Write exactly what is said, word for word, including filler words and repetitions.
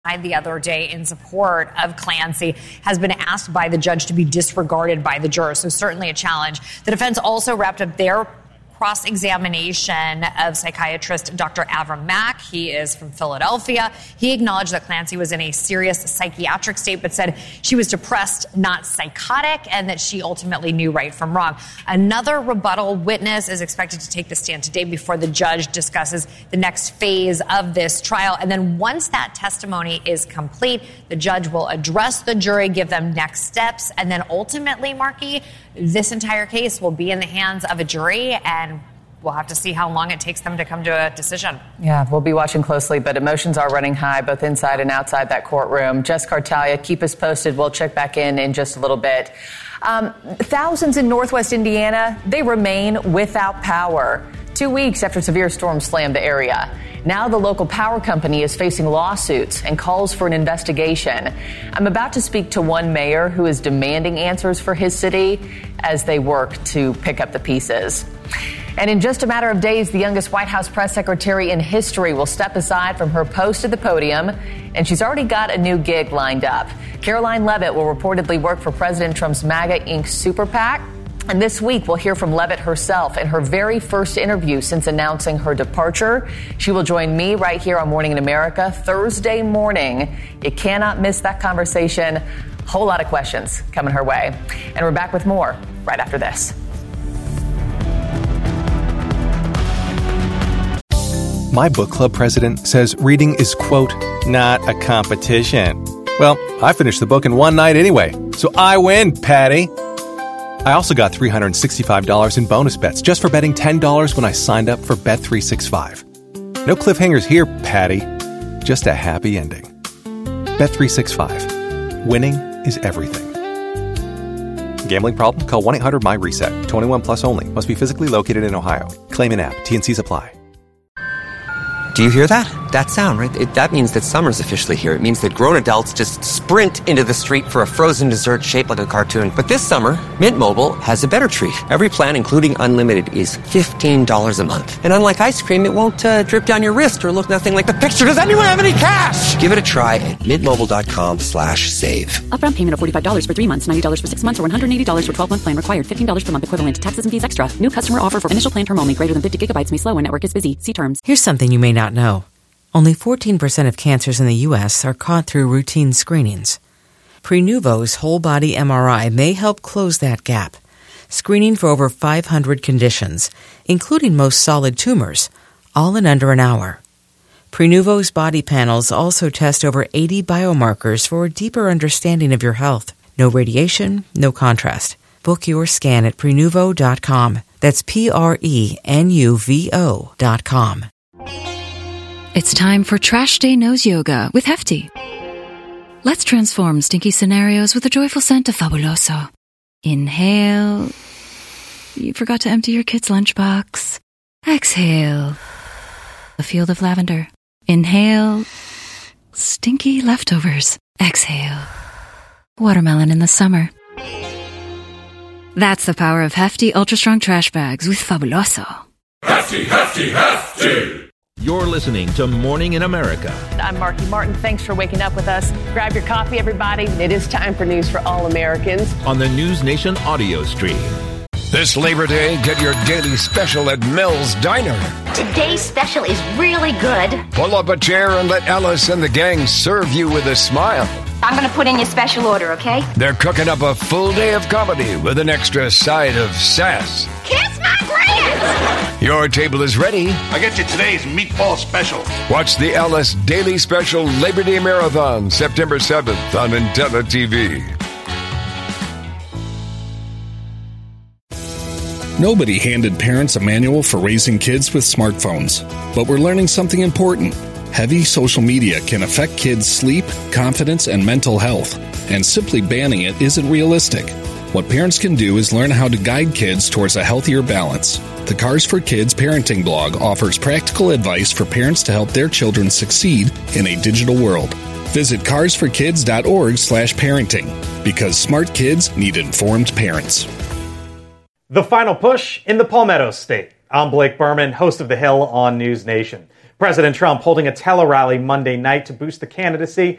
The other day in support of Clancy has been asked by the judge to be disregarded by the jurors. So certainly a challenge. The defense also wrapped up their cross-examination of psychiatrist Doctor Avram Mack. He is from Philadelphia. He acknowledged that Clancy was in a serious psychiatric state, but said she was depressed, not psychotic, and that she ultimately knew right from wrong. Another rebuttal witness is expected to take the stand today before the judge discusses the next phase of this trial. And then once that testimony is complete, the judge will address the jury, give them next steps, and then ultimately, Marky, this entire case will be in the hands of a jury, and we'll have to see how long it takes them to come to a decision. Yeah, we'll be watching closely, but emotions are running high both inside and outside that courtroom. Jess Cartalia, keep us posted. We'll check back in in just a little bit. Um, thousands in northwest Indiana, they remain without power. Two weeks after severe storms slammed the area. Now the local power company is facing lawsuits and calls for an investigation. I'm about to speak to one mayor who is demanding answers for his city as they work to pick up the pieces. And in just a matter of days, the youngest White House press secretary in history will step aside from her post at the podium, and she's already got a new gig lined up. Caroline Leavitt will reportedly work for President Trump's MAGA Incorporated Super PAC. And this week, we'll hear from Leavitt herself in her very first interview since announcing her departure. She will join me right here on Morning in America Thursday morning. You cannot miss that conversation. Whole lot of questions coming her way. And we're back with more right after this. My book club president says reading is, quote, not a competition. Well, I finished the book in one night anyway, so I win, Patty. I also got three hundred sixty-five dollars in bonus bets just for betting ten dollars when I signed up for Bet three sixty-five. No cliffhangers here, Patty. Just a happy ending. Bet three sixty-five. Winning is everything. Gambling problem? Call one eight hundred my reset. twenty-one plus only. Must be physically located in Ohio. Claim in app. T N Cs apply. Do you hear that? That sound, right? It, that means that summer's officially here. It means that grown adults just sprint into the street for a frozen dessert shaped like a cartoon. But this summer, Mint Mobile has a better treat. Every plan, including unlimited, is fifteen dollars a month. And unlike ice cream, it won't uh, drip down your wrist or look nothing like the picture. Does anyone have any cash? Give it a try at mintmobile.com slash save. Upfront payment of forty-five dollars for three months, ninety dollars for six months, or one hundred eighty dollars for twelve-month plan required. fifteen dollars per month equivalent. Taxes and fees extra. New customer offer for initial plan term only. Greater than fifty gigabytes may slow when network is busy. See terms. Here's something you may not know. Only fourteen percent of cancers in the U S are caught through routine screenings. Prenuvo's whole-body M R I may help close that gap, screening for over five hundred conditions, including most solid tumors, all in under an hour. Prenuvo's body panels also test over eighty biomarkers for a deeper understanding of your health. No radiation, no contrast. Book your scan at Prenuvo dot com. That's P R E N U V O dot com. It's time for Trash Day Nose Yoga with Hefty. Let's transform stinky scenarios with the joyful scent of Fabuloso. Inhale. You forgot to empty your kid's lunchbox. Exhale. A field of lavender. Inhale. Stinky leftovers. Exhale. Watermelon in the summer. That's the power of Hefty Ultra Strong Trash Bags with Fabuloso. Hefty, Hefty, Hefty! You're listening to Morning in America. I'm Marky Martin. Thanks for waking up with us. Grab your coffee, everybody. It is time for news for all Americans. On the News Nation audio stream. This Labor Day, get your daily special at Mel's Diner. Today's special is really good. Pull up a chair and let Alice and the gang serve you with a smile. I'm going to put in your special order, okay? They're cooking up a full day of comedy with an extra side of sass. Kiss my grits! Your table is ready. I get you today's meatball special. Watch the Alice Daily Special Labor Day Marathon, September seventh on Intella T V. Nobody handed parents a manual for raising kids with smartphones, but we're learning something important. Heavy social media can affect kids' sleep, confidence, and mental health, and simply banning it isn't realistic. What parents can do is learn how to guide kids towards a healthier balance. The Cars for Kids parenting blog offers practical advice for parents to help their children succeed in a digital world. Visit cars for kids dot org slash parenting, because smart kids need informed parents. The final push in the Palmetto State. I'm Blake Berman, host of The Hill on News Nation. President Trump holding a tele-rally Monday night to boost the candidacy